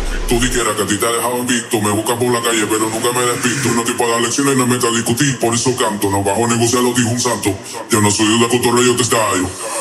Tú dijeras que a ti te dejaban visto. Me buscan por la calle, pero nunca me despisto. No te puedo dar lecciones, no me metas a discutir. Por eso canto, no bajo a negociar, lo dijo un santo. Yo no soy de cotorreo, yo te estallo.